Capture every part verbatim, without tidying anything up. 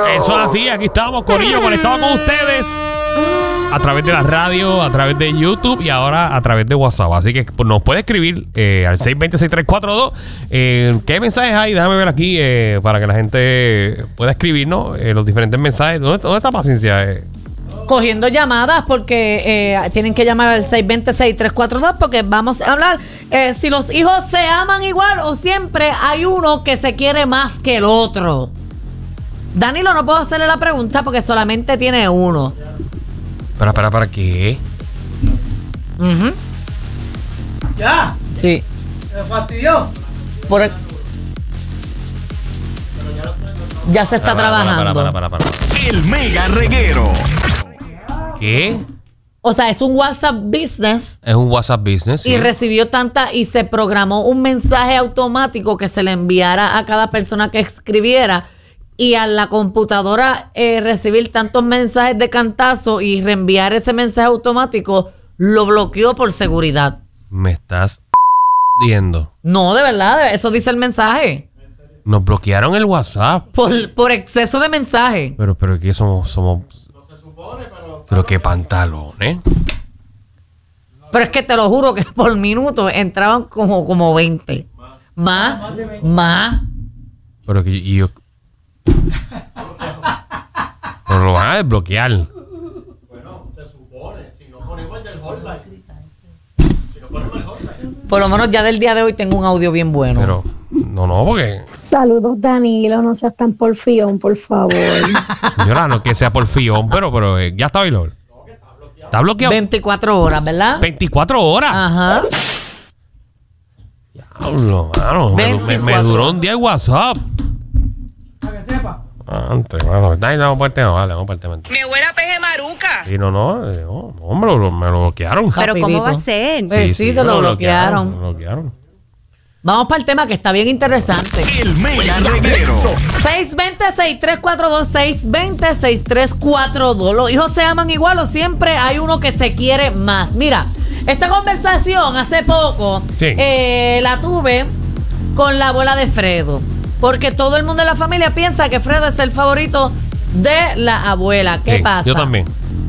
Eso es así, aquí estamos, corillo, conectados con ustedes a través de la radio, a través de YouTube y ahora a través de WhatsApp. Así que pues, nos puede escribir eh, al seis dos cero, seis tres cuatro dos. Eh, ¿Qué mensajes hay? Déjame ver aquí eh, para que la gente pueda escribirnos eh, los diferentes mensajes. ¿Dónde, dónde está Paciencia? Eh? Cogiendo llamadas porque eh, tienen que llamar al seis dos cero, seis tres cuatro dos porque vamos a hablar eh, si los hijos se aman igual o siempre hay uno que se quiere más que el otro. Danilo, no puedo hacerle la pregunta porque solamente tiene uno. ¿Para, para, para qué? Uh-huh. ¿Ya? Sí. ¿Me fastidió? Por el... Ya se está para, trabajando. Para, para, para, para, para. El Mega Reguero. ¿Qué? O sea, es un WhatsApp Business. Es un WhatsApp Business. Y sí. recibió tanta y se programó un mensaje automático que se le enviara a cada persona que escribiera. Y a la computadora eh, recibir tantos mensajes de cantazo y reenviar ese mensaje automático, lo bloqueó por seguridad. Me estás viendo. No, de verdad, eso dice el mensaje. Nos bloquearon el WhatsApp. Por, por exceso de mensaje. Pero, pero que somos, somos. No se supone, pero. Pero qué pantalones. Pero es que te lo juro que por minuto entraban como, como veinte. Más. Más. Más. Más. Pero que y yo. Pero lo van a desbloquear. Bueno, se supone. Si no ponemos el del hotline. Si no ponemos el hotline. Por lo menos ya del día de hoy tengo un audio bien bueno. Pero, no, no, porque. Saludos, Danilo, no seas tan porfión, por favor. Señora, no es que sea por fión, pero, pero eh, ya está bailón. Está bloqueado. veinticuatro horas, ¿verdad? veinticuatro horas. Ajá. Diablo, mano. Me, me, me duró un día el WhatsApp. Para que sepa. Antes, bueno, dale, vamos por el tema, vale, vamos por el tema. Mi abuela peje maruca. Sí, no, no, eh, no, hombre, lo- me lo bloquearon. Pero Rapidito. ¿cómo va a ser? Pues sí, te me lo bloquearon. Me lo bloquearon. Vamos para el tema que está bien interesante. El Mega Reguero. seis dos cero, seis tres cuatro dos, seis dos cero, seis tres cuatro dos. Los hijos se aman igual o siempre hay uno que se quiere más. Mira, esta conversación hace poco Sí. eh, la tuve con la abuela de Fredo. Porque todo el mundo en la familia piensa que Fredo es el favorito de la abuela. ¿Qué Sí, pasa? Yo también.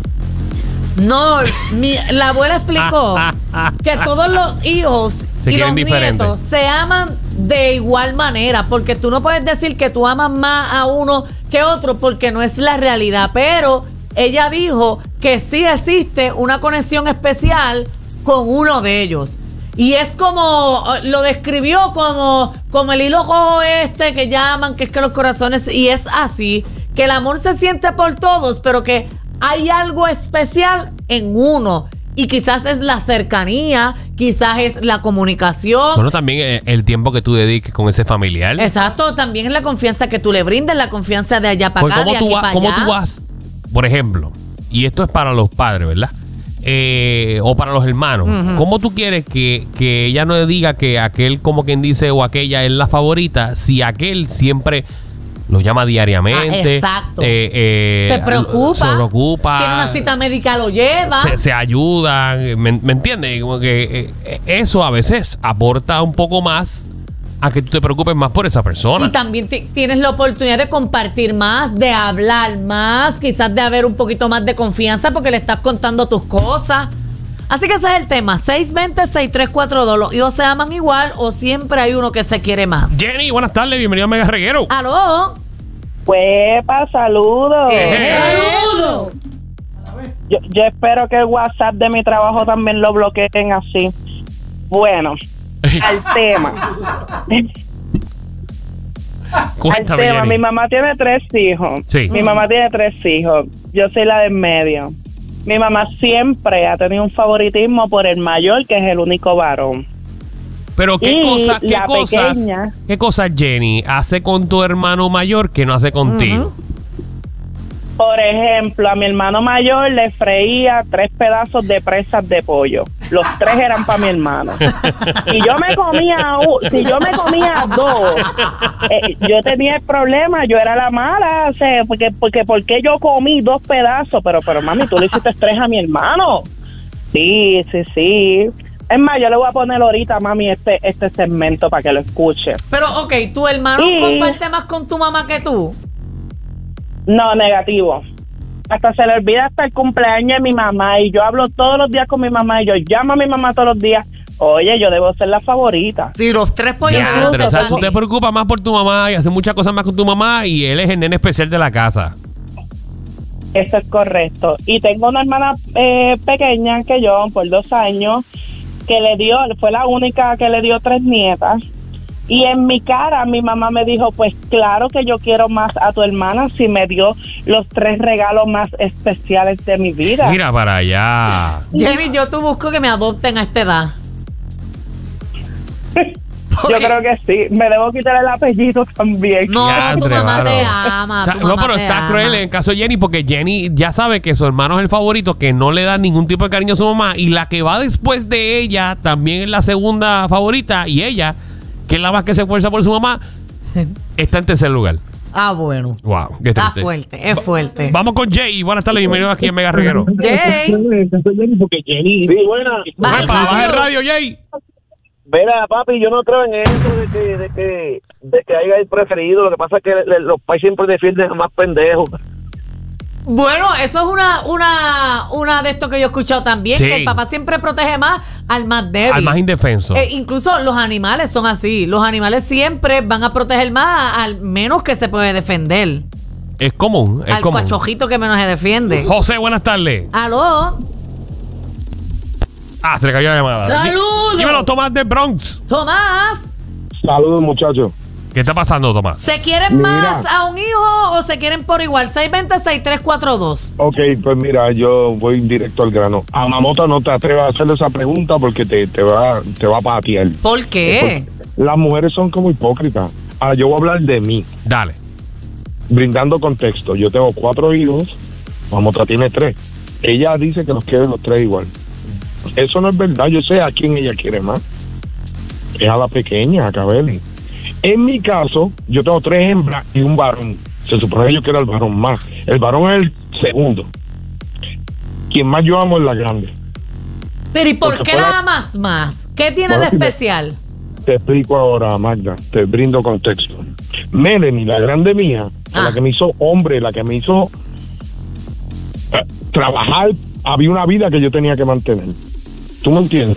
No, mi- la abuela explicó que todos los hijos Se y los quieren diferentes. nietos se aman de igual manera, porque tú no puedes decir que tú amas más a uno que otro porque no es la realidad, pero ella dijo que sí existe una conexión especial con uno de ellos. Y es como, lo describió como, como el hilo rojo este que llaman, que es que los corazones, y es así, que el amor se siente por todos, pero que hay algo especial en uno. Y quizás es la cercanía, quizás es la comunicación. Bueno, también eh, el tiempo que tú dediques con ese familiar. Exacto, también es la confianza que tú le brindes, la confianza de allá para Porque acá, ¿cómo de tú, aquí vas, para cómo allá. tú vas, por ejemplo, y esto es para los padres, ¿verdad? Eh, o para los hermanos. Ujú. ¿Cómo tú quieres que, que ella no diga que aquel, como quien dice, o aquella es la favorita, si aquel siempre lo llama diariamente? Ah, exacto. eh, eh, Se preocupa. Se preocupa. Tiene una cita médica, lo lleva. Se, se ayudan. ¿Me, me entiendes? Como que eh, eso a veces aporta un poco más a que tú te preocupes más por esa persona. Y también ti- tienes la oportunidad de compartir más, de hablar más, quizás de haber un poquito más de confianza porque le estás contando tus cosas. Así que ese es el tema. seis dos cero, seis tres cuatro dos. ¿Los hijos se aman igual o siempre hay uno que se quiere más? Jenny, buenas tardes. Bienvenido a Mega Reguero. ¿Aló? Huepa, saludos. Eh, ¡Saludos! Yo, yo espero que el WhatsApp de mi trabajo también lo bloqueen así. Bueno, al tema. Al Cuéntame, tema, Jenny. mi mamá tiene tres hijos. Sí. Mi mamá tiene tres hijos. Yo soy la del medio. Mi mamá siempre ha tenido un favoritismo por el mayor, que es el único varón. Pero qué Y cosas, qué la cosas, pequeña. qué cosas Jenny hace con tu hermano mayor que no hace contigo. Por ejemplo, a mi hermano mayor le freía tres pedazos de presas de pollo. Los tres eran para mi hermano. Si yo me comía u- si yo me comía dos, eh, yo tenía el problema, yo era la mala, o sea, porque porque porque yo comí dos pedazos, pero pero mami, tú le hiciste tres a mi hermano. Sí, sí, sí. Es más, yo le voy a poner ahorita, mami, este este segmento para que lo escuche. Pero, ok, ¿tu hermano Sí. comparte más con tu mamá que tú? No, negativo. Hasta se le olvida hasta el cumpleaños de mi mamá y yo hablo todos los días con mi mamá y yo llamo a mi mamá todos los días. Oye, yo debo ser la favorita. Sí, los tres pollos Ya, negros Andrés, se o sea, tú van. te preocupas más por tu mamá y haces muchas cosas más con tu mamá y él es el nene especial de la casa. Eso es correcto. Y tengo una hermana eh, pequeña que yo, por dos años, que le dio, fue la única que le dio tres nietas. Y en mi cara mi mamá me dijo, pues claro que yo quiero más a tu hermana si me dio los tres regalos más especiales de mi vida. Mira para allá. Jenny, yo tú busco que me adopten a esta edad. Yo creo que sí. Me debo quitar el apellido también. No, Ya, tu Andre, mamá mano. te ama. O sea, tu no, mamá pero te está ama. cruel en el caso de Jenny porque Jenny ya sabe que su hermano es el favorito, que no le da ningún tipo de cariño a su mamá y la que va después de ella también es la segunda favorita y ella, que es la más que se esfuerza por su mamá, está en tercer lugar. Ah, bueno. Wow, qué Está triste. fuerte, es fuerte. Vamos con Jay. Buenas tardes, bienvenido aquí en Mega Reguero. Jay, Porque Jenny. Sí, buena. baja el Epa, baja el radio. radio, Jay. Mira, papi, yo no creo en eso de que, de que, de que haya el preferido. Lo que pasa es que le- los pais siempre defienden a más pendejos. Bueno, eso es una, una, una de esto que yo he escuchado también, Sí. que el papá siempre protege más al más débil. Al más indefenso. Eh, incluso los animales son así. Los animales siempre van a proteger más al menos que se puede defender. Es común, es al común. cachojito que menos se defiende. José, buenas tardes. Aló, Ah, se le cayó la llamada. ¡Saludos! Dímelo, Tomás de Bronx. Tomás. Saludos, muchachos. ¿Qué está pasando, Tomás? ¿Se quieren Mira. más a un hijo o se quieren por igual? seis dos cero, seis tres cuatro dos. Ok, pues mira, yo voy directo al grano. A Mamota no te atrevas a hacerle esa pregunta porque te, te va te va a patear. ¿Por qué? Las mujeres son como hipócritas. Ahora yo voy a hablar de mí, Dale. brindando contexto. Yo tengo cuatro hijos, Mamota tiene tres. Ella dice que los quiere los tres igual. Eso no es verdad, yo sé a quién ella quiere más. Es a la pequeña, a Cabelli. En mi caso, yo tengo tres hembras y un varón. Se supone que yo quiero el varón más. El varón es el segundo. Quien más yo amo es la grande. Pero ¿y por Porque qué fue la- la amas más? ¿Qué tiene Bueno, de si me- especial? Te explico ahora, Magda. Te brindo contexto. Melanie, la grande mía, fue Ah. la que me hizo hombre, la que me hizo eh, trabajar. Había una vida que yo tenía que mantener. ¿Tú me entiendes?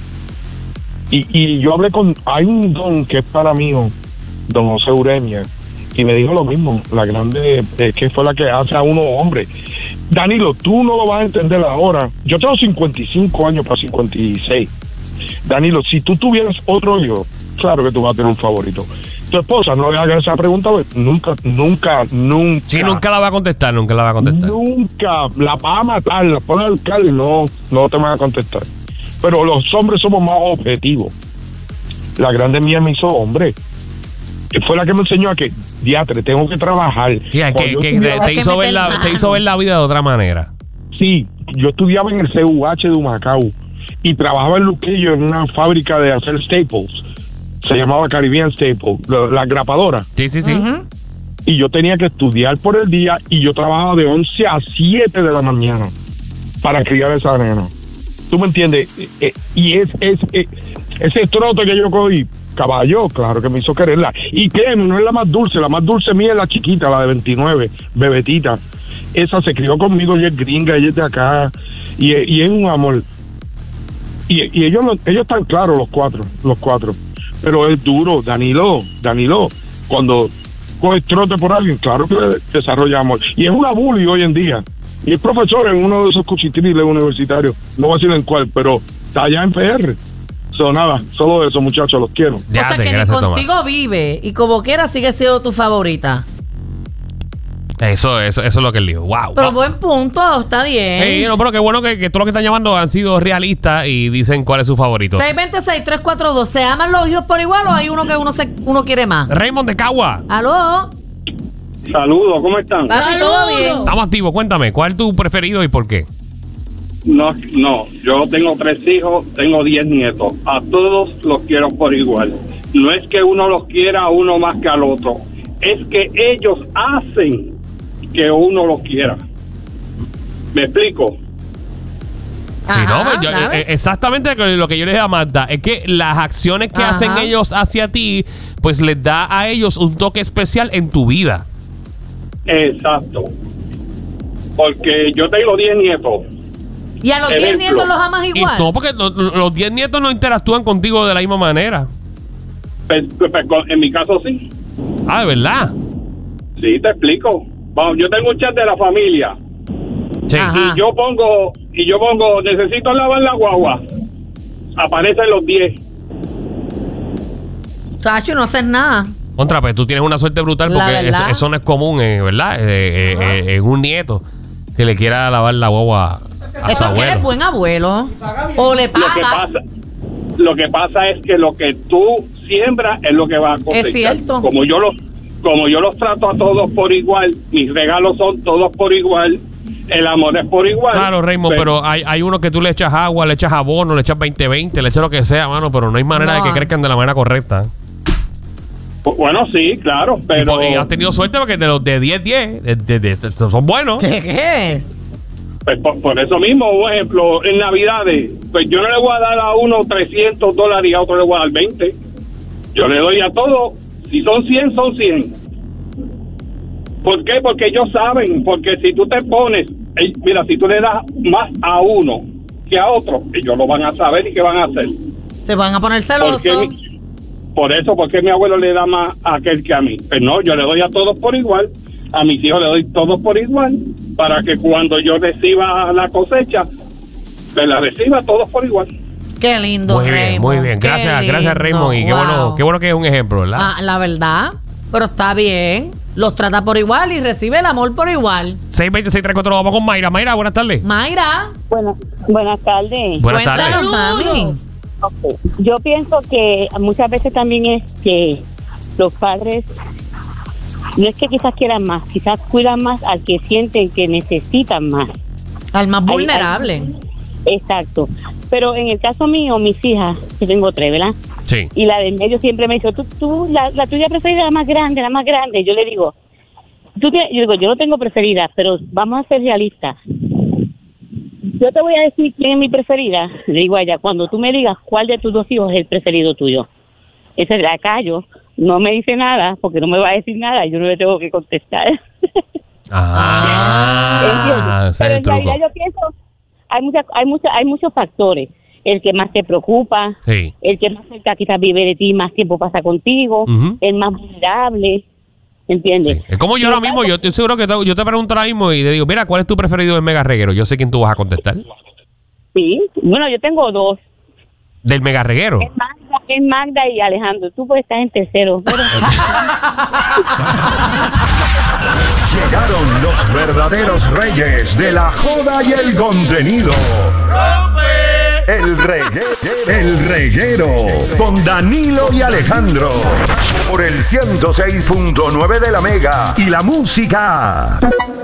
Y, y yo hablé con... Hay un don que es para mí, don José Uremia, y me dijo lo mismo. La grande, eh, que fue la que hace a uno hombre. Danilo, tú no lo vas a entender ahora. Yo tengo cincuenta y cinco años para cincuenta y seis. Danilo, si tú tuvieras otro hijo, claro que tú vas a tener un favorito. Tu esposa, no le hagas esa pregunta, pues, nunca, nunca, nunca. Sí, nunca la va a contestar, nunca la va a contestar. Nunca. La vas a matar, la pones al alcalde y no, no te van a contestar. Pero los hombres somos más objetivos. La grande mía me hizo hombre. Fue la que me enseñó a que, diatre, tengo que trabajar. Sí, es que, Cuando yo que estudiaba- te, te hizo ver la, te hizo ver la vida de otra manera. Sí, yo estudiaba en el C U H de Humacao y trabajaba en Luquillo en una fábrica de hacer staples. Se llamaba Caribbean Staples, la, la grapadora. Sí, sí, sí. Ujú. Y yo tenía que estudiar por el día y yo trabajaba de once a siete de la mañana para criar a esa nena. ¿Tú me entiendes? Eh, eh, y es, es, eh, ese trote que yo cogí, caballo, claro que me hizo quererla. Y créeme, no es la más dulce, la más dulce mía es la chiquita, la de veintinueve, bebetita. Esa se crió conmigo y es gringa, ella es de acá. Y, y es un amor. Y, y ellos, lo- ellos están claros, los cuatro, los cuatro. Pero es duro, Danilo, Danilo, cuando coges trote por alguien, claro que desarrolla amor. Y es una bully hoy en día. Y es profesor en uno de esos cuchitriles universitarios. No voy a decir en cuál, pero está allá en P R. So, nada, solo eso, muchachos, los quiero. Ya o sea te, que ni gracias, Tomás. contigo vive y como quiera sigue siendo tu favorita. Eso, eso, eso es lo que él dijo. Wow. Pero wow. buen punto, está bien. Sí, no, pero qué bueno que, que todos los que están llamando han sido realistas y dicen cuál es su favorito. seis dos cero, seis tres cuatro dos. ¿Se aman los hijos por igual o hay uno que uno se uno quiere más? Raymond de Cagua. ¿Aló? Saludos, ¿cómo están? Papi, ¿todo bien? Estamos activos, cuéntame, ¿cuál es tu preferido y por qué? No, no, yo tengo tres hijos, tengo diez nietos. A todos los quiero por igual. No es que uno los quiera a uno más que al otro. Es que ellos hacen que uno los quiera. ¿Me explico? Sí, no, Ajá, pues yo- dale. eh, exactamente lo que yo les dije a Magda es que las acciones que Ajá. hacen ellos hacia ti, pues les da a ellos un toque especial en tu vida. Exacto. Porque yo tengo diez nietos. ¿Y a los diez Ejemplo. nietos los amas Y igual? no, porque lo- lo- los diez nietos no interactúan contigo de la misma manera. Pues, pues, con- en mi caso sí. Ah, ¿de verdad? Sí, te explico. Vamos, yo tengo un chat de la familia. Sí. Ajá. Y yo pongo, y yo pongo, necesito lavar la guagua. Aparecen los diez. Chacho, no haces nada. Contra, pues tú tienes una suerte brutal La porque eso, verdad. eso no es común, eh, ¿verdad? Eh, eh, eh, en un nieto que le quiera lavar la guagua a su Eso es que eres abuelo. buen abuelo. O le Lo que paga. pasa, lo que pasa es que lo que tú siembras es lo que vas a cosechar. Es cierto. Como yo los, como yo los trato a todos por igual, mis regalos son todos por igual, el amor es por igual. Claro, Raymond, pero hay, hay unos que tú le echas agua, le echas abono, le echas veinte veinte, le echas lo que sea, mano, pero no hay manera No. de que crezcan de la manera correcta. Bueno, sí, claro, Y, pero por- y has tenido suerte porque de los de diez diez, de, de- de- son buenos. ¿Qué? ¿Qué? pues, por, por eso mismo, por ejemplo, en Navidades, pues yo no le voy a dar a uno trescientos dólares y a otro le voy a dar veinte. Yo le doy a todos, si son cien, son cien. ¿Por qué? Porque ellos saben, porque si tú te pones, eh, mira, si tú le das más a uno que a otro, ellos lo van a saber y qué van a hacer. Se van a poner ¿Por qué celosos. mi- por eso, porque mi abuelo le da más a aquel que a mí. Pues no, yo le doy a todos por igual, a mis hijos le doy todos por igual, para que cuando yo reciba la cosecha, me la reciba todos por igual. Qué lindo, Muy bien, Raymond. muy bien. Qué Gracias, gracias, lindo. Raymond. Y qué Wow. bueno, qué bueno que es un ejemplo, ¿verdad? Ah, la verdad. Pero está bien. Los trata por igual y recibe el amor por igual. seis veinte, seis treinta y cuatro, vamos con Mayra. Mayra, buenas tardes. Mayra, Buenas, buenas tardes. Buenas cuéntanos, tardes. mami. Ok. Yo pienso que muchas veces también es que los padres no es que quizás quieran más, quizás cuidan más al que sienten que necesitan más. Al más Hay- vulnerable. hay- exacto. Pero en el caso mío, mis hijas, yo tengo tres, ¿verdad? Sí. Y la del medio siempre me dice, tú, tú la, la tuya preferida, la más grande, la más grande. Yo le digo, tú tienes, yo digo, yo no tengo preferida, pero vamos a ser realistas. Yo te voy a decir quién es mi preferida. Le digo a ella, cuando tú me digas cuál de tus dos hijos es el preferido tuyo. Esa la callo, no me dice nada, porque no me va a decir nada, yo no le tengo que contestar. Ah, ese es Pero el en truco. realidad yo pienso, hay mucha, hay mucha, hay muchos factores. El que más te preocupa, Sí. el que más cerca quizás vive de ti, más tiempo pasa contigo, Ujú. el más vulnerable, ¿entiendes? Sí. Es como yo ahora mismo, yo estoy seguro que te- yo te pregunto ahora mismo y te digo, mira, ¿cuál es tu preferido del Mega Reguero? Yo sé quién tú vas a contestar. Sí, bueno, yo tengo dos, Del Mega Reguero. es Magda, es Magda y Alejandro, tú puedes estar en tercero, pero Llegaron los verdaderos reyes de la joda y el contenido. El reguero, el reguero con Danilo y Alejandro por el ciento seis punto nueve de la Mega y la música.